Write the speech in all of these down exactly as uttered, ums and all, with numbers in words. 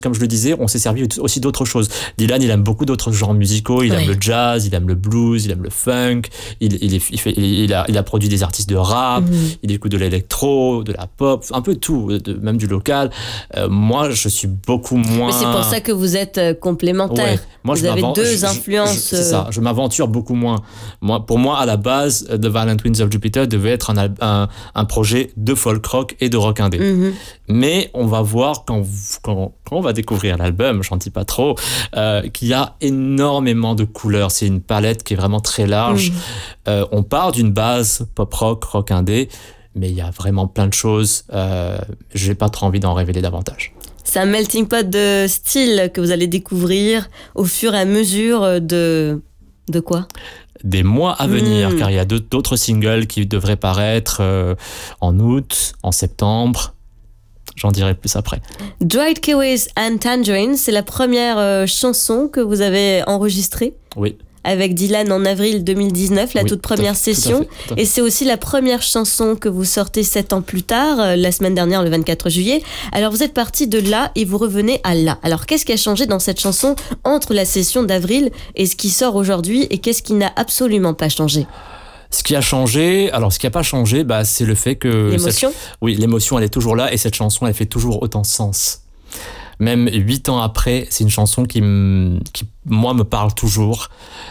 comme je le disais, on s'est servi aussi d'autres choses. Dylan, il aime beaucoup d'autres genres musicaux. Il ouais. aime le jazz, il aime le blues, il aime le funk. Il, il, est, il, fait, il, a, il a produit des artistes de rap. Mmh. Il écoute de l'électro, de la pop, un peu tout, de, même du local. Euh, moi, je suis beaucoup moins. Mais c'est pour ça que vous êtes complémentaires. Ouais. Moi, vous je avez deux je, influences. Je, je, c'est ça. Je m'aventure beaucoup moins. Moi, pour moi, à la base, The Violent Winds of Jupiter devait être un, un, un projet de folk rock et de rock indé. Mmh. Mais on va voir quand, quand, quand on va découvrir l'album, j'en dis pas trop, euh, qu'il y a énormément de couleurs. C'est une palette qui est vraiment très large. Mmh. Euh, on part d'une base pop rock, rock indé, mais il y a vraiment plein de choses. Euh, j'ai pas trop envie d'en révéler davantage. C'est un melting pot de styles que vous allez découvrir au fur et à mesure de de quoi ? Des mois à venir, mmh. car il y a d'autres singles qui devraient paraître euh, en août, en septembre. J'en dirai plus après. Dried Kiwis and Tangerines, c'est la première euh, chanson que vous avez enregistrée. Oui. Avec Dylan en avril deux mille dix-neuf, la oui, toute première tout à fait, session. tout à fait, tout à fait. Et c'est aussi la première chanson que vous sortez sept ans plus tard, euh, la semaine dernière, le vingt-quatre juillet. Alors vous êtes parti de là et vous revenez à là. Alors qu'est-ce qui a changé dans cette chanson entre la session d'avril et ce qui sort aujourd'hui, et qu'est-ce qui n'a absolument pas changé ? Ce qui a changé, alors ce qui n'a pas changé, bah, c'est le fait que... L'émotion ? cette, oui, l'émotion, elle est toujours là, et cette chanson, elle fait toujours autant sens. Même huit ans après, c'est une chanson qui, m, qui moi, me parle toujours.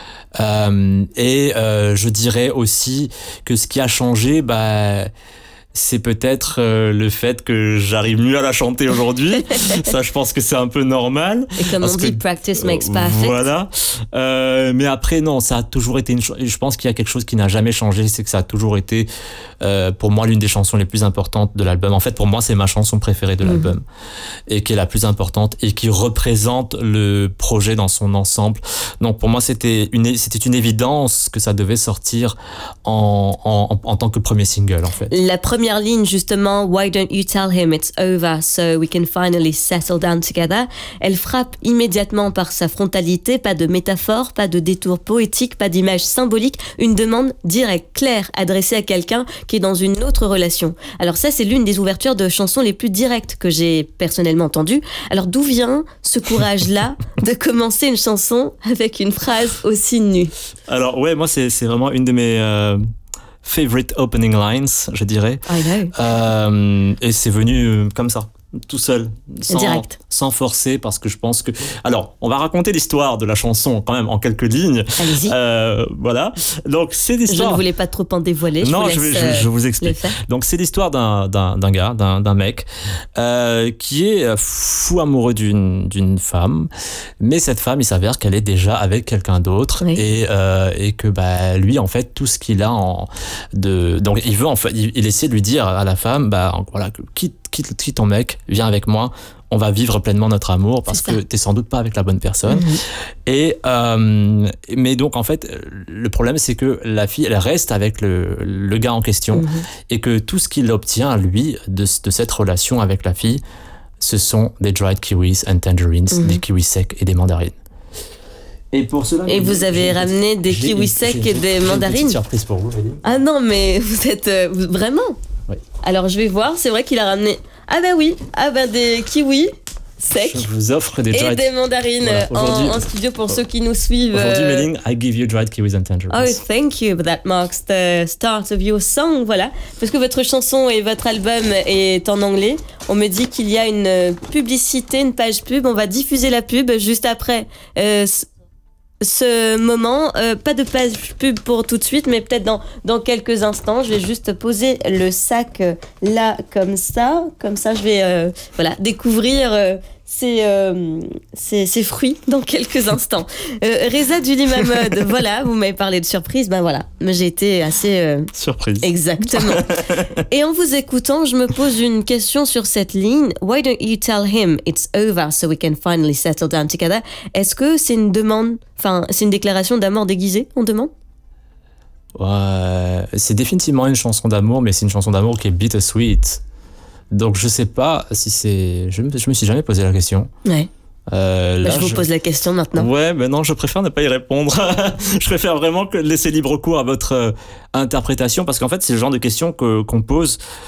Euh, et euh, je dirais aussi que ce qui a changé, bah, c'est peut-être euh, le fait que j'arrive mieux à la chanter aujourd'hui. Ça, je pense que c'est un peu normal. Et comme on dit, que, practice makes perfect. Voilà. Euh, mais après, non, ça a toujours été une. Je pense qu'il y a quelque chose qui n'a jamais changé, c'est que ça a toujours été, euh, pour moi, l'une des chansons les plus importantes de l'album. En fait, pour moi, c'est ma chanson préférée de l'album, mmh. et qui est la plus importante et qui représente le projet dans son ensemble. Donc, pour moi, c'était une, c'était une évidence que ça devait sortir en, en, en tant que premier single, en fait. La première Première ligne justement, Why don't you tell him it's over so we can finally settle down together, elle frappe immédiatement par sa frontalité, pas de métaphore, pas de détour poétique, pas d'image symbolique, une demande directe, claire, adressée à quelqu'un qui est dans une autre relation. Alors ça, c'est l'une des ouvertures de chansons les plus directes que j'ai personnellement entendues. Alors d'où vient ce courage-là de commencer une chanson avec une phrase aussi nue ? Alors ouais, moi c'est, c'est vraiment une de mes... Euh... favorite opening lines, je dirais. I know. Euh, et c'est venu comme ça, tout seul, sans, direct, sans forcer, parce que je pense que... Alors, on va raconter l'histoire de la chanson quand même en quelques lignes. Allez-y. Euh, voilà. Donc, c'est l'histoire... Je ne voulais pas trop en dévoiler. Je non, vous laisse, je, vais, je, je vous explique. Donc, c'est l'histoire d'un, d'un, d'un gars, d'un, d'un mec, euh, qui est fou amoureux d'une, d'une femme, mais cette femme, il s'avère qu'elle est déjà avec quelqu'un d'autre, oui. et, euh, et que bah, lui, en fait, tout ce qu'il a en... de... Donc, il veut, en fait, il, il essaie de lui dire à la femme, bah, voilà, quitte, quitte, quitte ton mec, viens avec moi, on va vivre pleinement notre amour parce que t'es sans doute pas avec la bonne personne. Mmh. Et euh, mais donc en fait, le problème c'est que la fille elle reste avec le, le gars en question, mmh. et que tout ce qu'il obtient lui de, de cette relation avec la fille, ce sont des dried kiwis and tangerines, mmh. des kiwis secs et des mandarines. Et pour cela, et vous avez ramené des kiwis secs et des mandarines. J'ai une petite surprise pour vous, Véline. Ah non, mais vous êtes euh, vraiment. Oui. Alors je vais voir, c'est vrai qu'il a ramené. Ah bah oui, ah bah des kiwis secs. Je vous offre des dried... et des mandarines voilà, en, en studio pour ceux qui nous suivent. Aujourd'hui, Méline, I give you dried kiwis and tangerines. Oh, thank you, but that marks the start of your song, voilà. Parce que votre chanson et votre album est en anglais. On me dit qu'il y a une publicité, une page pub. On va diffuser la pub juste après. Euh, ce moment, euh, pas de page pub pour tout de suite, mais peut-être dans, dans quelques instants. Je vais juste poser le sac euh, là, comme ça. Comme ça, je vais euh, voilà, découvrir euh, ces, euh, ces, ces fruits dans quelques instants. Euh, Reza Julie Mahmoud, voilà, vous m'avez parlé de surprise, ben voilà, mais j'ai été assez... Euh, surprise. Exactement. Et en vous écoutant, je me pose une question sur cette ligne. Why don't you tell him it's over so we can finally settle down together? Est-ce que c'est une demande, enfin, c'est une déclaration d'amour déguisée, on demande? Ouais, c'est définitivement une chanson d'amour, mais c'est une chanson d'amour qui est bittersweet. Donc je sais pas si c'est... Je me, je me suis jamais posé la question. Ouais. Euh, là, bah, je vous je... pose la question maintenant. Ouais, mais non, je préfère ne pas y répondre. Je préfère vraiment que laisser libre cours à votre euh, interprétation, parce qu'en fait, c'est le genre de questions que, qu'on pose